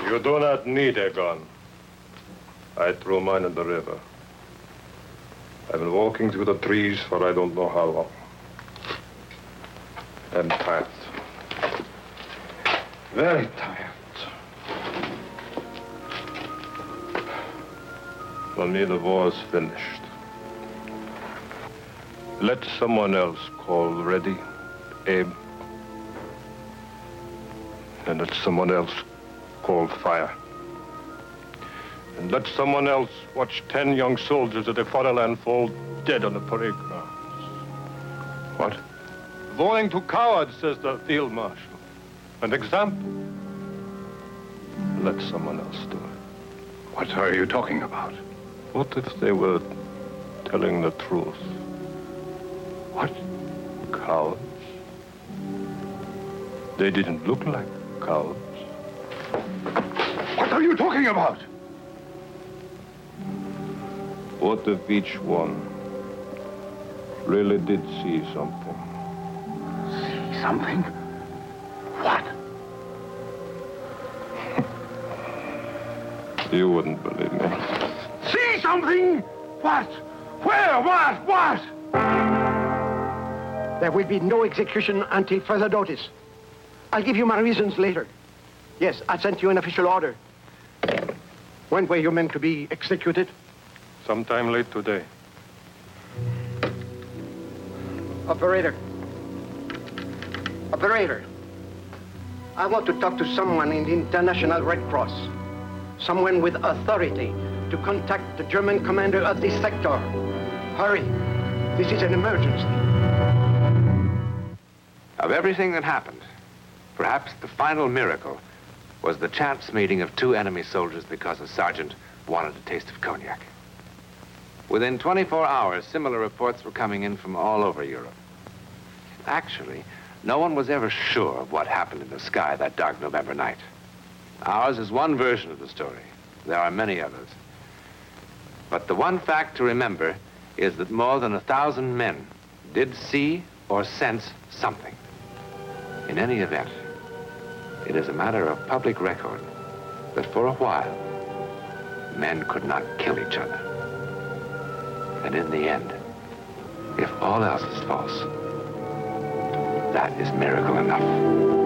You do not need a gun. I threw mine in the river. I've been walking through the trees for I don't know how long. I'm tired. Very tired. For me, the war's finished. Let someone else call ready, aim. And let someone else call fire. And let someone else watch 10 young soldiers of the fatherland fall dead on the parade grounds. What? Voting to cowards, says the field marshal. An example. Let someone else do it. What are you talking about? What if they were telling the truth? What? Cowards. They didn't look like cowards. What are you talking about? What if each one really did see something? See something? What? You wouldn't believe me. See something? What? Where? What? There will be no execution until further notice. I'll give you my reasons later. Yes, I sent you an official order. When were you meant to be executed? Sometime late today. Operator. Operator. I want to talk to someone in the International Red Cross. Someone with authority to contact the German commander of this sector. Hurry. This is an emergency. Of everything that happened, perhaps the final miracle was the chance meeting of two enemy soldiers because a sergeant wanted a taste of cognac. Within 24 hours, similar reports were coming in from all over Europe. Actually, no one was ever sure of what happened in the sky that dark November night. Ours is one version of the story. There are many others. But the one fact to remember is that more than 1,000 men did see or sense something. In any event, it is a matter of public record that for a while, men could not kill each other. And in the end, if all else is false, that is miracle enough.